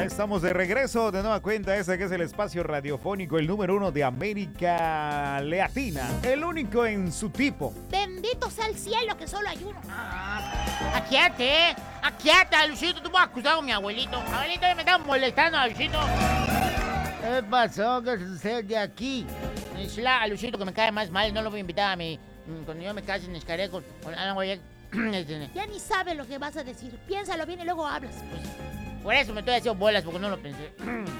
Ya estamos de regreso de nueva cuenta, ese que es el espacio radiofónico, el número 1 de América Latina, el único en su tipo. Bendito sea el cielo que solo hay uno. Aquíate, Luisito, tú vas a acusar a mi abuelito. Abuelito, me están molestando, Luisito. ¿Qué pasó? ¿Qué sucede aquí? Es a Luisito que me cae más mal, no lo voy a invitar a mi... Cuando yo me case en Escaré con Alan Guayek. Ya ni sabes lo que vas a decir. Piénsalo bien y luego hablas. Por eso me estoy haciendo bolas, porque no lo pensé.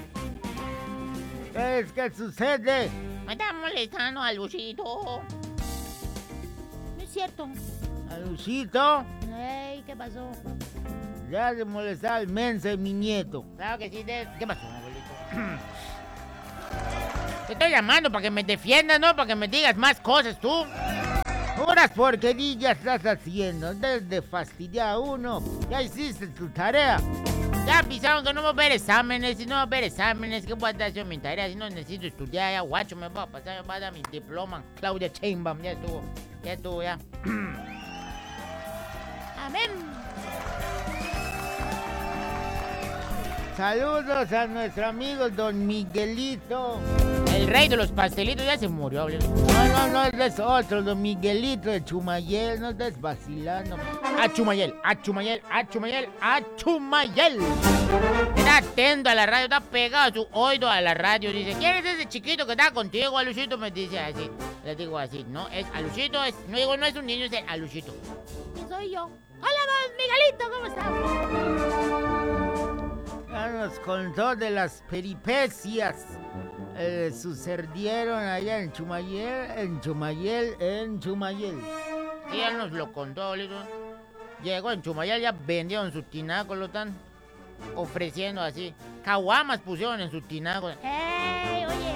¿Qué es que sucede? Me está molestando a Luisito. No es cierto. ¿A Luisito? Ey, ¿qué pasó? Ya de molestar al mense, mi nieto. Claro que sí. ¿Qué pasó, abuelito? Te estoy llamando para que me defiendas, ¿no? Para que me digas más cosas, tú. Puras porquerías estás haciendo. Desde fastidiar a uno. Ya hiciste tu tarea. Ya avisaron que no va a haber exámenes. Si no va a haber exámenes, ¿qué voy a estar haciendo mi tarea? Si no necesito estudiar, ya guacho, me va a pasar, me va a dar mi diploma. Claudia Sheinbaum, ya estuvo, ya. Amén. Saludos a nuestro amigo Don Miguelito. El rey de los pastelitos ya se murió, abuelito. No, es otro, Don Miguelito de Chumayel, no estés vacilando. A Chumayel. Está atento a la radio, está pegado a su oído a la radio. Dice, ¿quién es ese chiquito que está contigo, Alucito? Me dice así. Le digo así, no, es Alucito, no es un niño, es el Alucito. Y soy yo. Hola, Don Miguelito, ¿cómo estás? Ya nos contó de las peripecias sucedieron allá en Chumayel. Sí, él nos lo contó, abuelito. Llegó en Chumayel, ya vendieron su tinaco, lo están ofreciendo así. Caguamas pusieron en su tinaco. ¡Ey, oye!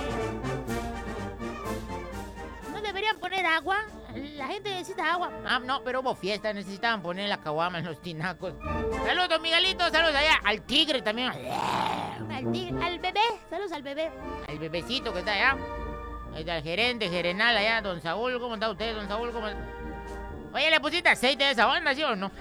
¿No deberían poner agua? La gente necesita agua. Ah, no, pero hubo fiesta, necesitaban poner la caguama en los tinacos. Saludos, Miguelito, saludos allá al tigre también. Al bebé, saludos al bebé. Al bebecito que está allá. Ahí está el gerente general allá, don Saúl. ¿Cómo está usted, don Saúl? Oye, ¿le pusiste aceite de esa onda, sí o no?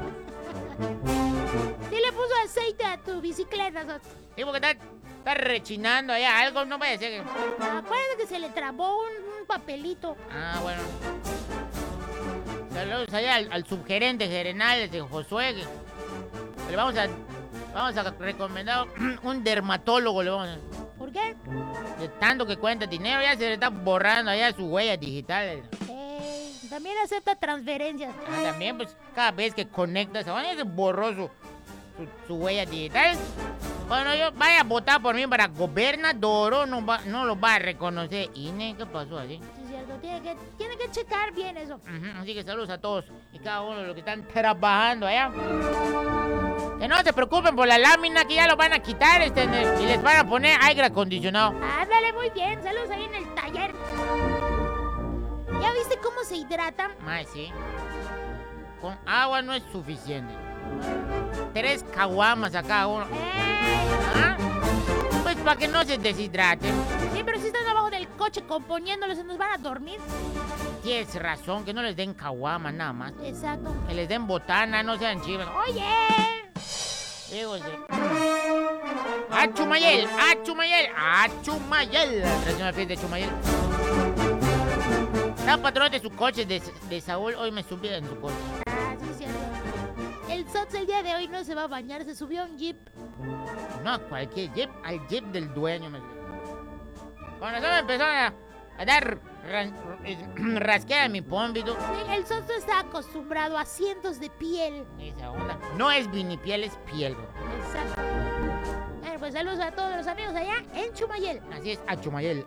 Sí le puso aceite a tu bicicleta, Sot. Sí, porque está rechinando allá. Algo no puede ser que... Acuérdate que se le trabó un papelito. Ah, bueno. Saludos allá al subgerente general de Josué. Le vamos a recomendar un dermatólogo. Le vamos a... ¿Por qué? De tanto que cuenta dinero, ya se le está borrando allá sus huellas digitales. También acepta transferencias. Ah, también, pues, cada vez que conectas, ya se borró su huella digital. Bueno, yo vaya a votar por mí para gobernador, no lo va a reconocer. INE, ¿qué pasó así? Sí, es cierto, tiene que checar bien eso. Así que saludos a todos y cada uno de los que están trabajando allá. Que no se preocupen por la lámina, que ya lo van a quitar y les van a poner aire acondicionado. Ándale, muy bien, saludos ahí en el taller. ¿Ya viste cómo se hidratan? Ay, sí. Con agua no es suficiente. 3 caguamas a cada uno. ¿Ah? Pues para que no se deshidraten. Sí, pero si están abajo del coche componiéndolos, se nos van a dormir. Tienes razón, que no les den caguamas nada más. Exacto. Que les den botana, no sean chivas. ¡Oye! Digo, sí. ¡A Chumayel! Tradicional fiesta de Chumayel. La patrona de su coche de Saúl, hoy me subí en su coche. Ah, sí, es cierto. El Sots el día de hoy no se va a bañar, se subió a un jeep. No, cualquier jeep, al jeep del dueño. Cuando se me empezó a dar rasquera en mi pómbito. Sí, el Sots está acostumbrado a cientos de piel. Esa onda. No es vinipiel, es piel, bro. Exacto. Bueno, pues saludos a todos los amigos allá en Chumayel. Así es, a Chumayel.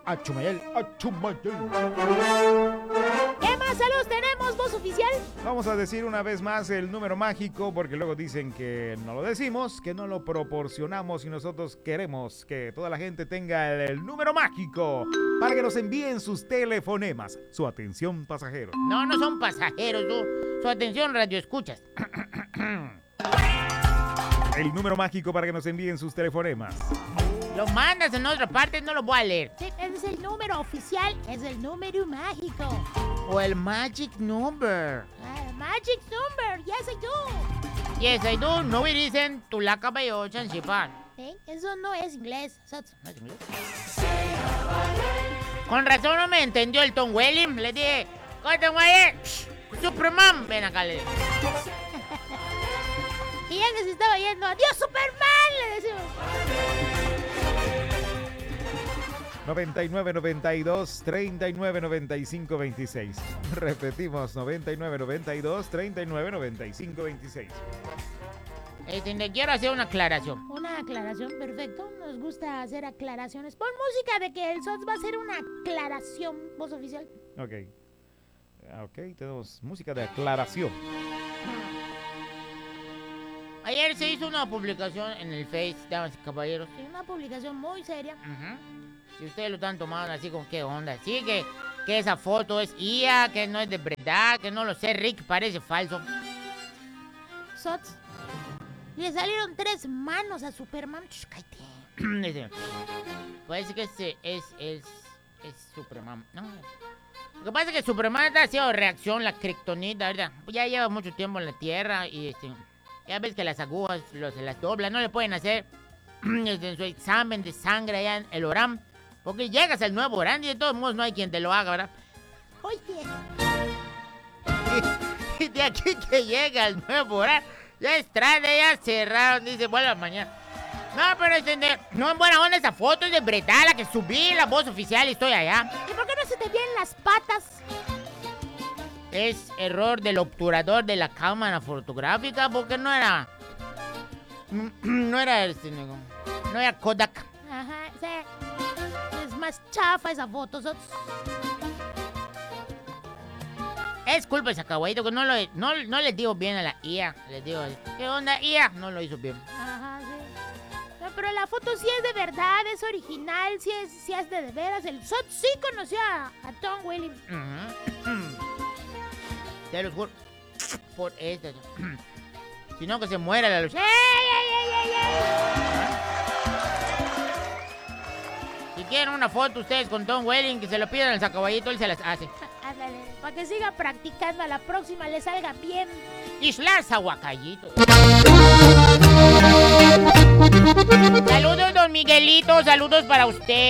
¿Qué más saludos tenemos, voz oficial? Vamos a decir una vez más el número mágico, porque luego dicen que no lo decimos, que no lo proporcionamos, y nosotros queremos que toda la gente tenga el número mágico para que nos envíen sus telefonemas. Su atención, pasajeros. No son pasajeros, tú. Su atención, radio escuchas. El número mágico para que nos envíen sus telefonemas. Lo mandas en otra parte, no lo voy a leer. Sí, ese es el número oficial, es el número mágico. O el magic number. Magic number, yes I do. Yes, I do. No me dicen tu la caballo chanchipar. ¿Sí? Ese no es inglés. ¿No es inglés? Con razón no me entendió el Tom Welling. Le dije, ¿cómo güey? Superman, ven acá, le dije. Y ya que se estaba yendo, ¡adiós, Superman! Le decimos. 99 92 39 95 26. Repetimos, 99 92 39 95 26. Le quiero hacer una aclaración. Una aclaración, perfecto. Nos gusta hacer aclaraciones. Pon música de que el SOTS va a hacer una aclaración, voz oficial. Ok. Ok, tenemos música de aclaración. Ayer se hizo una publicación en el Face, damas y caballeros. Sí, una publicación muy seria. Y ustedes lo están tomando así con qué onda. Sí, que esa foto es IA, que no es de verdad, que no lo sé, Rick, parece falso. SOTS. Le salieron 3 manos a Superman. Shh, cállate. Parece que es Superman. No. Lo que pasa es que Superman está haciendo reacción, la kriptonita, ¿verdad? Ya lleva mucho tiempo en la Tierra y ya ves que las agujas se las doblan, no le pueden hacer su examen de sangre allá en el Oram. Porque llegas al nuevo Oram y de todos modos no hay quien te lo haga, ¿verdad? Oye. Y de aquí que llega al nuevo Oram, ya es tarde, ya cerraron, dice, vuelva mañana. No, pero no es buena onda esa foto, es de verdad, la que subí, la voz oficial y estoy allá. ¿Y por qué no se te vienen las patas? Es error del obturador de la cámara fotográfica porque no era no era Kodak. Ajá, sí. Es más chafa esa foto, SOTS. Es culpa de ese caguayito que no le digo bien a la IA. Le digo, ¿qué onda IA? No lo hizo bien. Ajá, sí. No, pero la foto sí es de verdad, es original, sí es de veras. El SOTS sí conoció a Tom Welling. Te lo juro. Por esto. Si no, que se muera la luz. ¡Ey, ey, ey, ey, ey! Si quieren una foto ustedes con Tom Welling, que se lo pidan al sacaballito, él se las hace. Ándale, para que siga practicando, a la próxima le salga bien. Islas Aguacayito. Saludos, don Miguelito, saludos para usted.